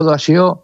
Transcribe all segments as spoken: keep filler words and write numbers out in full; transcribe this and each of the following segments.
todo ha sido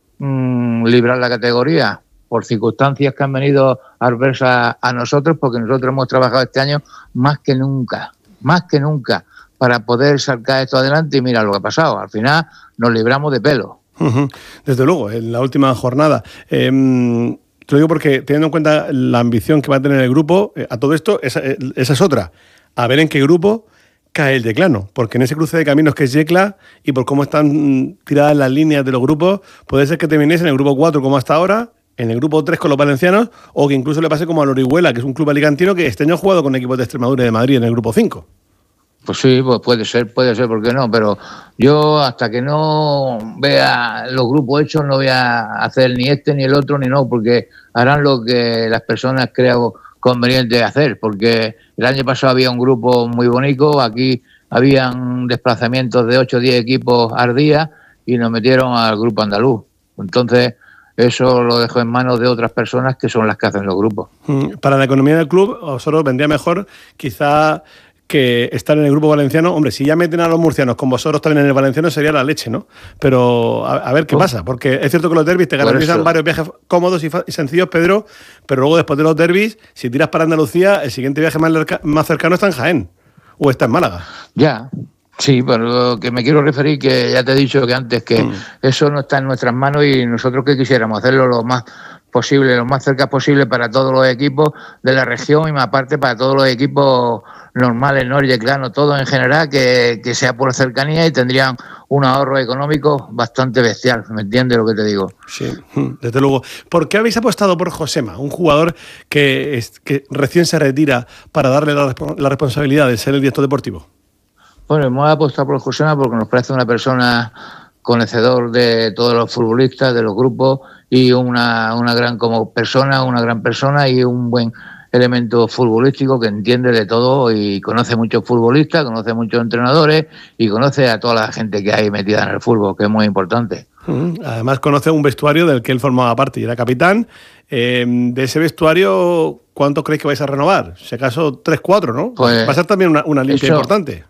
mmm, librar la categoría por circunstancias que han venido adversas a nosotros, porque nosotros hemos trabajado este año más que nunca, más que nunca, para poder sacar esto adelante, y mira lo que ha pasado. Al final nos libramos de pelo. Uh-huh. Desde luego, en la última jornada. Eh, te lo digo porque, teniendo en cuenta la ambición que va a tener el grupo, eh, a todo esto, esa, esa es otra. A ver en qué grupo cae el Yeclano, porque en ese cruce de caminos que es Yecla, y por cómo están tiradas las líneas de los grupos, puede ser que termines en el grupo cuatro como hasta ahora, en el grupo tres con los valencianos, o que incluso le pase como al Orihuela, que es un club alicantino que este año ha jugado con equipos de Extremadura y de Madrid en el grupo cinco. Pues sí, pues puede ser, puede ser, ¿por qué no? Pero yo hasta que no vea los grupos hechos no voy a hacer ni este, ni el otro, ni no, porque harán lo que las personas creo conveniente hacer, porque el año pasado había un grupo muy bonito, aquí habían desplazamientos de ocho o diez equipos al día y nos metieron al grupo andaluz. Entonces, eso lo dejo en manos de otras personas que son las que hacen los grupos. Para la economía del club, a vosotros vendría mejor quizá que estar en el grupo valenciano. Hombre, si ya meten a los murcianos con vosotros también en el valenciano sería la leche, ¿no? Pero a, a ver qué oh. pasa, porque es cierto que los derbis te garantizan varios viajes cómodos y, fa- y sencillos, Pedro, pero luego después de los derbis, si tiras para Andalucía, el siguiente viaje más, lerca- más cercano está en Jaén o está en Málaga. Ya, sí, pero que me quiero referir, que ya te he dicho que antes que mm. eso no está en nuestras manos, y nosotros que quisiéramos hacerlo lo más posible, lo más cerca posible para todos los equipos de la región, y más aparte para todos los equipos normales, ¿no? Yeclano, todo en general, que, que sea por cercanía, y tendrían un ahorro económico bastante bestial. ¿Me entiendes lo que te digo? Sí, desde luego. ¿Por qué habéis apostado por Josema, un jugador que, es, que recién se retira, para darle la, la responsabilidad de ser el director deportivo? Bueno, hemos apostado por Josema porque nos parece una persona conocedor de todos los futbolistas, de los grupos, y una, una gran como persona, una gran persona y un buen elemento futbolístico, que entiende de todo y conoce muchos futbolistas, conoce muchos entrenadores y conoce a toda la gente que hay metida en el fútbol, que es muy importante. Además conoce un vestuario del que él formaba parte y era capitán. Eh, de ese vestuario, ¿cuántos creéis que vais a renovar? Si acaso tres, cuatro, ¿no? Pues va a ser también una, una limpia eso, importante.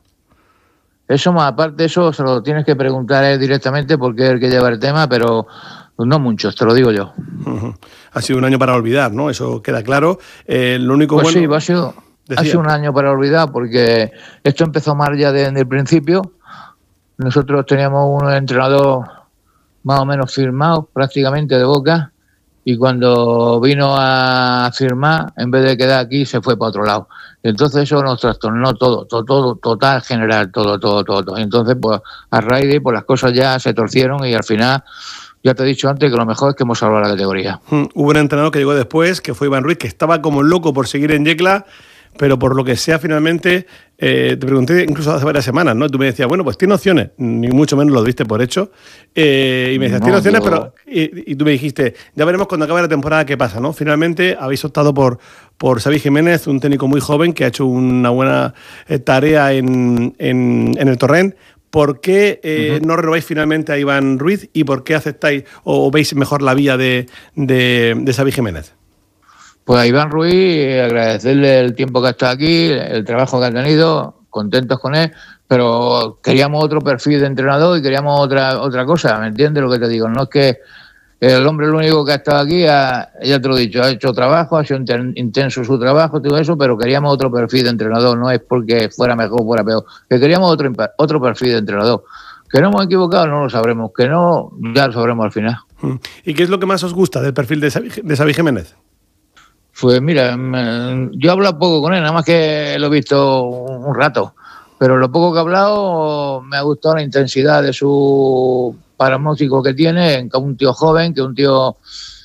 Eso más aparte, eso se lo tienes que preguntar a él directamente, porque es el que lleva el tema, pero no muchos, te lo digo yo. Uh-huh. Ha sido un año para olvidar, ¿no? Eso queda claro. Eh, lo único pues bueno... sí, ha sido, ha sido un año para olvidar, porque esto empezó mal ya desde el principio. Nosotros teníamos un entrenador más o menos firmado, prácticamente de boca, y cuando vino a firmar, en vez de quedar aquí, se fue para otro lado. Entonces eso nos trastornó todo, todo, todo, total, general, todo, todo, todo, todo. Entonces, pues, a raíz de ahí, pues las cosas ya se torcieron, y al final... Ya te he dicho antes que lo mejor es que hemos salvado la categoría. Hmm. Hubo un entrenador que llegó después, que fue Iván Ruiz, que estaba como loco por seguir en Yecla, pero por lo que sea, finalmente, eh, te pregunté incluso hace varias semanas, ¿no? Tú me decías, bueno, pues tiene opciones, ni mucho menos lo diste por hecho. Eh, y me decías, no, tiene opciones, yo... pero... Y, y tú me dijiste, ya veremos cuando acabe la temporada qué pasa, ¿no? Finalmente habéis optado por, por Xavi Jiménez, un técnico muy joven que ha hecho una buena tarea en, en, en el Torrent. ¿Por qué eh, uh-huh. no renováis finalmente a Iván Ruiz, y por qué aceptáis o, o veis mejor la vía de, de, de Xavi Jiménez? Pues a Iván Ruiz, agradecerle el tiempo que ha estado aquí, el trabajo que ha tenido, contentos con él, pero queríamos otro perfil de entrenador y queríamos otra otra cosa, ¿me entiendes lo que te digo? No es que el hombre, el único que ha estado aquí, ha, ya te lo he dicho, ha hecho trabajo, ha sido inter, intenso su trabajo, todo eso, pero queríamos otro perfil de entrenador, no es porque fuera mejor o fuera peor, que queríamos otro, otro perfil de entrenador. Que no hemos equivocado, no lo sabremos, que no, ya lo sabremos al final. ¿Y qué es lo que más os gusta del perfil de Xavi, de Xavi Jiménez? Pues mira, yo he hablado poco con él, nada más que lo he visto un rato, pero lo poco que he hablado me ha gustado la intensidad de su paramótico que tiene, que un tío joven, que un tío,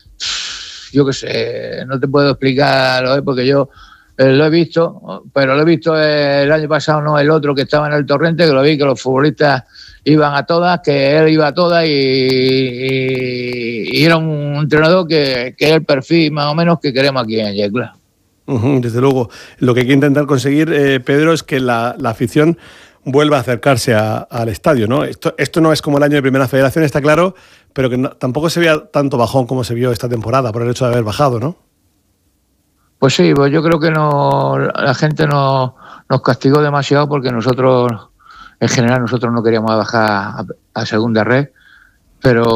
yo qué sé, no te puedo explicarlo, ¿eh? Porque yo eh, lo he visto, pero lo he visto el año pasado, no el otro que estaba en el Torrente, que lo vi, que los futbolistas iban a todas, que él iba a todas, y, y, y era un entrenador que, que es el perfil más o menos que queremos aquí en Yecla. Uh-huh, desde luego, lo que hay que intentar conseguir, eh, Pedro, es que la, la afición vuelva a acercarse a, al estadio, ¿no? Esto, esto no es como el año de Primera Federación, está claro, pero que no, tampoco se vea tanto bajón como se vio esta temporada por el hecho de haber bajado, ¿no? Pues sí, pues yo creo que no, la gente no, nos castigó demasiado, porque nosotros, en general, nosotros no queríamos bajar a, a segunda red, pero